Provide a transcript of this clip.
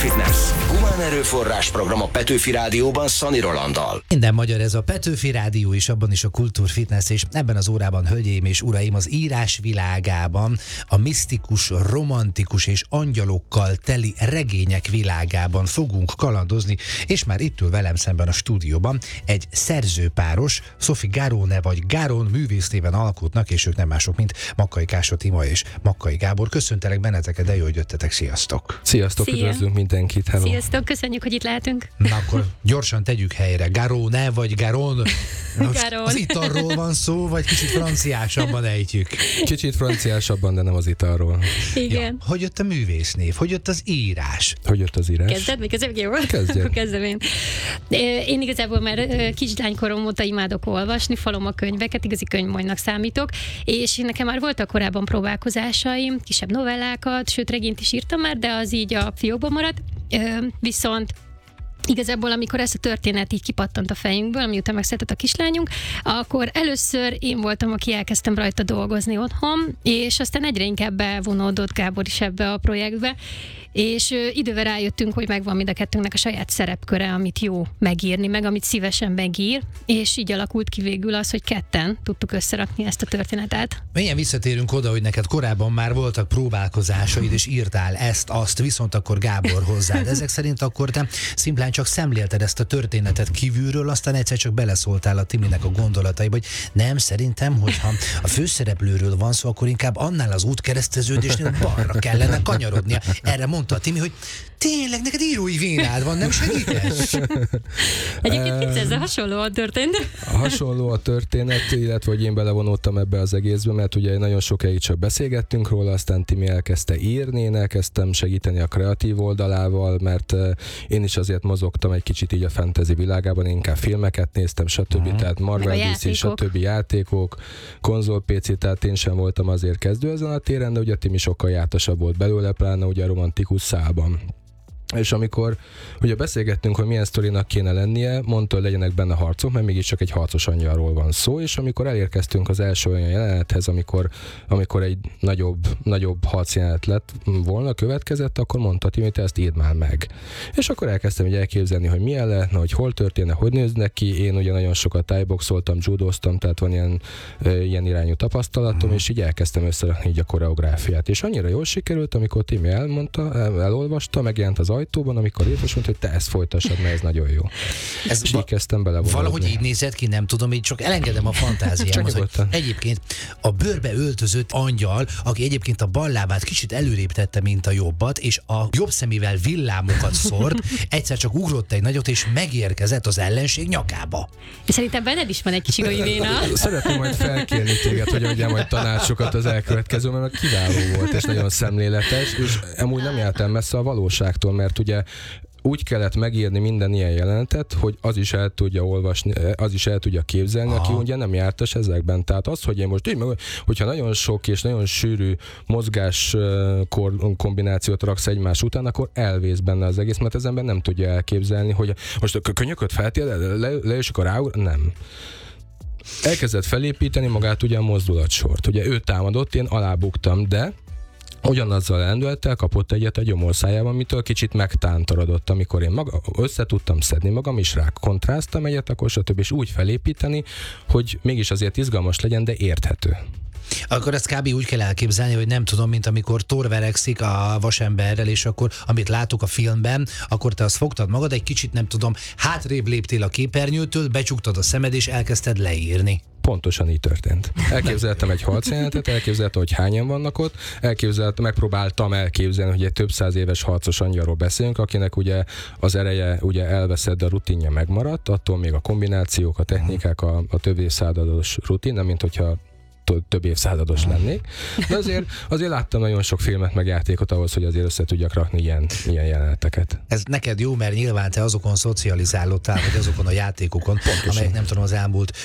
Fitness. Humán erőforrás program a Petőfi Rádióban Szani Rolanddal. Minden magyar, ez a Petőfi Rádió is, abban is a Kultúrfitness, és ebben az órában, hölgyeim és uraim, az írás világában, a misztikus, romantikus és angyalokkal teli regények világában fogunk kalandozni, és már itt ül velem szemben a stúdióban egy szerzőpáros, Sophie Garone vagy Garon művésznéven alkotnak, és ők nem mások, mint Makkai Kásot Ima és Makkai Gábor. Köszöntelek benneteket, de jó, hogy jöttetek, sziasztok! Sziasztok, üdvözlünk mindenkit, hello! Sziasztok, köszönjük, hogy itt lehetünk. Na akkor gyorsan tegyük helyre. Garone vagy Garon? Garon. Az italról van szó, vagy kicsit franciásabban ejtjük? Kicsit franciásabban, de nem az italról. Igen. Ja, hogy jött a művésznév? Hogy jött az írás? Hogy jött az írás? Kezded? Vagy kezdem? Jó. Kezdjem. Kezdem én. Én igazából már kislánykorom óta imádok olvasni, falom a könyveket, igazi könyvmolynak számítok, és nekem már voltak korábban próbálkozásaim, kisebb novellákat, sőt regényt is írtam már, de az így a fiókban maradt. Viszont igazából, amikor ez a történet így kipattant a fejünkből, amiután megszületett a kislányunk, akkor először én voltam, aki elkezdtem rajta dolgozni otthon, és aztán egyre inkább bevonódott Gábor is ebbe a projektbe, és idővel rájöttünk, hogy megvan mind a kettőnknek a saját szerepköre, amit jó megírni, meg amit szívesen megír, és így alakult ki végül az, hogy ketten tudtuk összerakni ezt a történetet. Milyen visszatérünk oda, hogy neked korábban már voltak próbálkozásaid, és írtál ezt, azt, viszont akkor Gábor hozzád. Ezek szerint akkor te szimplán csak szemlélted ezt a történetet kívülről, aztán egyszer csak beleszóltál a Timinek a gondolataiba, hogy nem, szerintem, hogyha a főszereplőről van szó, akkor inkább annál az útkereszteződésnél balra kellene kanyarodnia. Erre mondta a Timi, hogy tényleg, neked írói vénád van, nem segítes? Egyébként ez hasonlóan történt. Hasonló a történet, illetve hogy én belevonódtam ebbe az egészbe, mert ugye nagyon sokáig csak beszélgettünk róla, aztán Timi elkezdte írni, én elkezdtem segíteni a kreatív oldalával, mert én is azért mozogtam egy kicsit így a fantasy világában, én inkább filmeket néztem, stb. Tehát Marvel, DC, stb. Játékok, konzol PC, tehát én sem voltam azért kezdő ezen a téren, de ugye Timi sokkal jártasabb volt belőle, pláne ugye a romantikus szálban. És amikor ugye beszélgettünk, hogy milyen sztorinak kéne lennie, mondta, hogy legyenek benne harcok, mert mégiscsak egy harcos angyalról van szó, és amikor elérkeztünk az első olyan jelenethez, amikor egy nagyobb harcjelenet lett volna, következett, akkor mondta Timi, te ezt írd már meg. És akkor elkezdtem így elképzelni, hogy milyen lehetne, hogy hol történne, hogy néznek ki. Én ugye nagyon sokat thai-boxoltam, judoztam, tehát van ilyen irányú tapasztalatom, és így elkezdtem összerakni így a koreográfiát. És annyira jól sikerült, amikor Timi elolvasta, megjelent az ajtóban, amikor írt, és mondta, hogy te ezt folytassad, mert ez nagyon jó. És így kezdtem belevonulni. Valahogy így nézett ki, nem tudom, így csak elengedem a fantáziámhoz, hogy egyébként a bőrbe öltözött angyal, aki egyébként a bal lábát kicsit előrébb tette, mint a jobbat, és a jobb szemével villámokat szórd, egyszer csak ugrott egy nagyot, és megérkezett az ellenség nyakába. Szerintem benned is van egy kis írói véna. Szeretném majd felkérni téged, hogy adjál majd tanácsokat az elkövetkező, mert kiváló volt, és nagyon szemléletes, és amúgy nem jártam messze a valóságtól, mert ugye úgy kellett megírni minden ilyen jelenetet, hogy az is el tudja olvasni, az is el tudja képzelni, aki ugye nem jártas ezekben. Tehát az, hogy én most így, hogyha nagyon sok és nagyon sűrű mozgás kombinációt raksz egymás után, akkor elvész benne az egész, mert az ember nem tudja elképzelni, hogy most a könyököt feltél, és akkor ráúr, nem. Elkezdett felépíteni magát ugye a mozdulatsort. Ugye ő támadott, én alábuktam, de ugyanazzal lendülettel kapott egyet a gyomorszájában, mitől kicsit megtántorodott, amikor én össze tudtam szedni magam, és rá kontráztam egyet, akkor stb. És úgy felépíteni, hogy mégis azért izgalmas legyen, de érthető. Akkor ezt kb. Úgy kell elképzelni, hogy nem tudom, mint amikor Thor verekszik a vasemberrel, és akkor, amit látok a filmben, akkor te azt fogtad magad, egy kicsit nem tudom, hátrébb léptél a képernyőtől, becsuktad a szemed, és elkezdted leírni. Pontosan így történt. Elképzeltem egy harcjelenetet, elképzeltem, hogy hányan vannak ott, megpróbáltam elképzelni, hogy egy több száz éves harcos angyalról beszélünk, akinek ugye az ereje ugye elveszett, de a rutinja megmaradt, attól még a kombinációk, a technikák, a több évszázados rutin, nem mint hogyha több évszázados lennék. De azért láttam nagyon sok filmet, meg játékot ahhoz, hogy azért össze tudjak rakni ilyen jeleneteket. Ez neked jó, mert nyilván te azokon szocializálódtál, vagy azokon a játékokon, amelyek nem tudom, az elmúlt